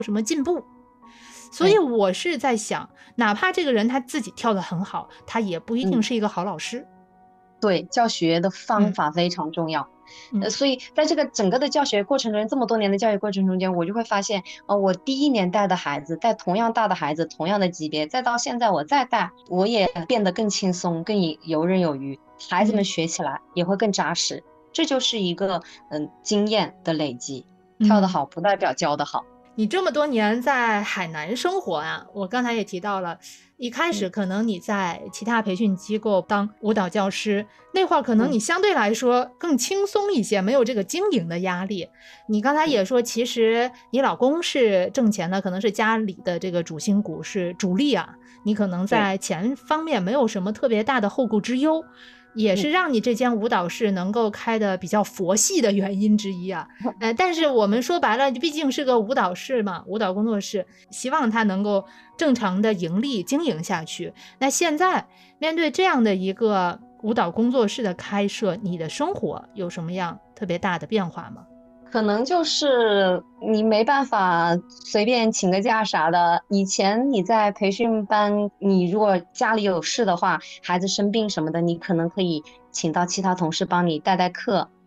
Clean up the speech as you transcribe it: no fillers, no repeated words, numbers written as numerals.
什么进步。所以我是在想，哪怕这个人他自己跳得很好，他也不一定是一个好老师。 对，教学的方嗯法非常重要。 嗯所以在这个整个的教学过程中，这么多年的教育过程中间，我就会发现，我第一年带的孩子，带同样大的孩子，同样的级别，再到现在我再带，我也变得更轻松，更游刃有余，孩子们嗯学起来也会更扎实。这就是一个经验的累积。跳得嗯。 好不代表教得好。 你这么多年在海南生活啊，我刚才也提到了，一开始嗯可能你在其他培训机构当舞蹈教师，那会儿可能嗯你相对来说更轻松一些，没有这个经营的压力。你刚才嗯， 也说，其实你老公是挣钱的，可能是家里的这个主心骨，是主力啊，你可能对， 在钱方面没有什么特别大的后顾之忧。也是嗯。 让你这间舞蹈室能够开的比较佛系的原因之一啊。但是我们说白了，毕竟是个舞蹈室嘛，舞蹈工作室，希望它能够正常的盈利经营下去。那现在面对这样的一个舞蹈工作室的开设，你的生活有什么样特别大的变化吗？ 可能就是你没办法随便请个假啥的。以前你在培训班，你如果家里有事的话，孩子生病什么的，你可能可以请到其他同事帮你代课。